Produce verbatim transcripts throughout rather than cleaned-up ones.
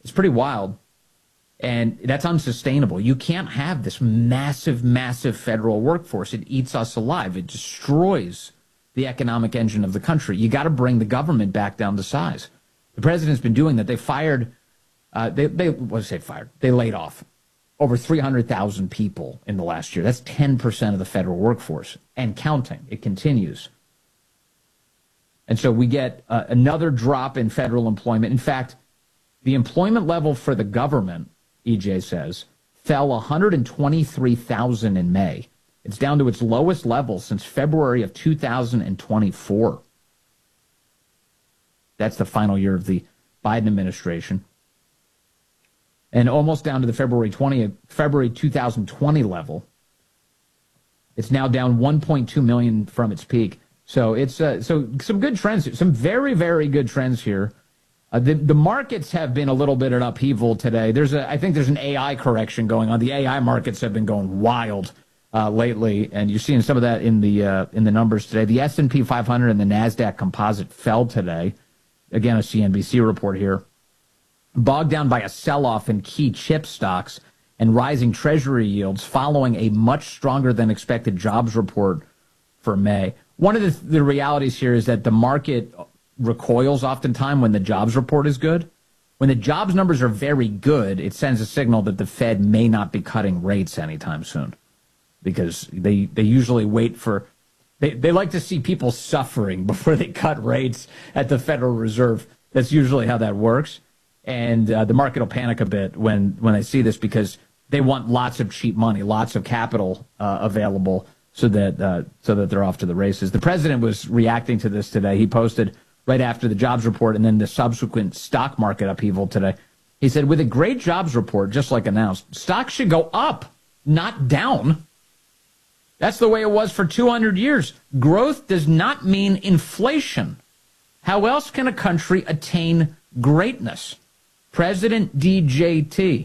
It's pretty wild. And that's unsustainable. You can't have this massive, massive federal workforce. It eats us alive. It destroys the economic engine of the country. You got to bring the government back down to size. The president's been doing that. They fired, uh, they, they, what did I say fired? They laid off over three hundred thousand people in the last year. That's ten percent of the federal workforce and counting. It continues. And so we get uh, another drop in federal employment. In fact, the employment level for the government, E J says, fell one hundred twenty-three thousand in May. It's down to its lowest level since February of two thousand twenty-four. That's the final year of the Biden administration. And almost down to the February twentieth, February two thousand twenty level. It's now down one point two million from its peak. So it's uh, so some good trends, some very, very good trends here. Uh, the, the markets have been a little bit in upheaval today. There's a, I think there's an A I correction going on. The A I markets have been going wild uh, lately, and you're seeing some of that in the uh, in the numbers today. The S and P five hundred and the NASDAQ composite fell today. Again, a C N B C report here. Bogged down by a sell-off in key chip stocks and rising treasury yields following a much stronger than expected jobs report for May. One of the, the realities here is that the market recoils oftentimes when the jobs report is good. When the jobs numbers are very good, it sends a signal that the Fed may not be cutting rates anytime soon, because they, they usually wait for, they, they like to see people suffering before they cut rates at the Federal Reserve. That's usually how that works. And uh, the market will panic a bit when, when they see this, because they want lots of cheap money, lots of capital uh, available so that uh, so that they're off to the races. The president was reacting to this today. He posted right after the jobs report and then the subsequent stock market upheaval today. He said, with a great jobs report, just like announced, stocks should go up, not down. That's the way it was for two hundred years. Growth does not mean inflation. How else can a country attain greatness? President D J T.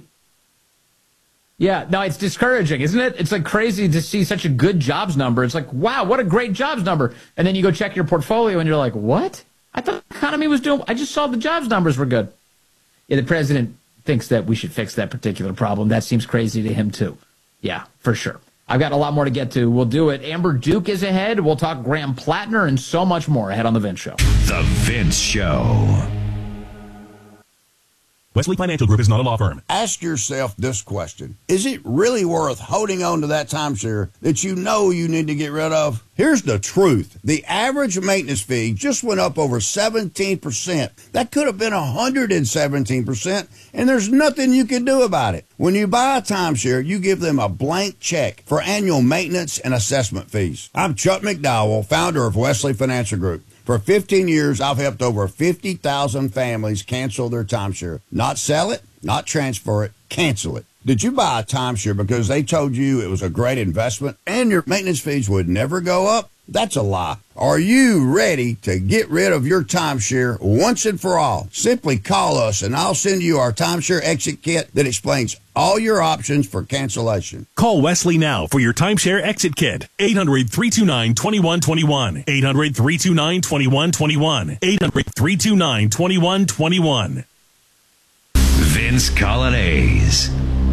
Yeah, no, it's discouraging, isn't it? It's like crazy to see such a good jobs number. It's like, wow, what a great jobs number. And then you go check your portfolio and you're like, what? I thought the economy was doing, I just saw the jobs numbers were good. Yeah, the president thinks that we should fix that particular problem. That seems crazy to him too. Yeah, for sure. I've got a lot more to get to. We'll do it. Amber Duke is ahead. We'll talk Graham Plattner and so much more ahead on The Vince Show. The Vince Show. Wesley Financial Group is not a law firm. Ask yourself this question. Is it really worth holding on to that timeshare that you know you need to get rid of? Here's the truth. The average maintenance fee just went up over seventeen percent. That could have been one hundred seventeen percent, and there's nothing you can do about it. When you buy a timeshare, you give them a blank check for annual maintenance and assessment fees. I'm Chuck McDowell, founder of Wesley Financial Group. For fifteen years, I've helped over fifty thousand families cancel their timeshare. Not sell it, not transfer it, cancel it. Did you buy a timeshare because they told you it was a great investment and your maintenance fees would never go up? That's a lie. Are you ready to get rid of your timeshare once and for all? Simply call us and I'll send you our timeshare exit kit that explains all your options for cancellation. Call Wesley now for your timeshare exit kit. eight hundred, three two nine, two one two one. eight hundred, three two nine, two one two one. eight hundred, three two nine, two one two one. Vince Colonnese.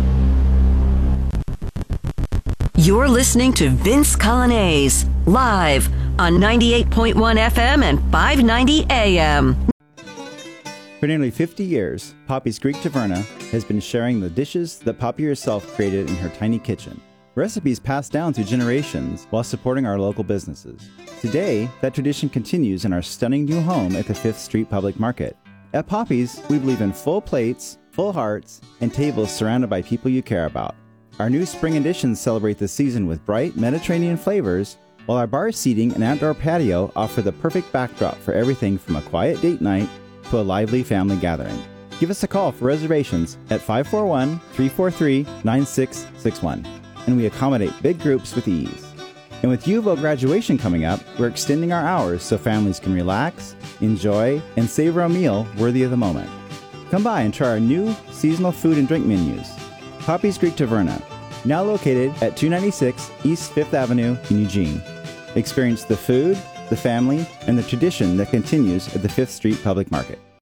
You're listening to Vince Colonnese, live on ninety-eight point one F M and five ninety A M. For nearly fifty years, Poppy's Greek Taverna has been sharing the dishes that Poppy herself created in her tiny kitchen. Recipes passed down through generations while supporting our local businesses. Today, that tradition continues in our stunning new home at the Fifth Street Public Market. At Poppy's, we believe in full plates, full hearts, and tables surrounded by people you care about. Our new spring additions celebrate the season with bright Mediterranean flavors, while our bar seating and outdoor patio offer the perfect backdrop for everything from a quiet date night to a lively family gathering. Give us a call for reservations at five four one, three four three, nine six six one, and we accommodate big groups with ease. And with U of O graduation coming up, we're extending our hours so families can relax, enjoy, and savor a meal worthy of the moment. Come by and try our new seasonal food and drink menus. Poppy's Greek Taverna, now located at two ninety-six East Fifth Avenue in Eugene. Experience the food, the family, and the tradition that continues at the Fifth Street Public Market.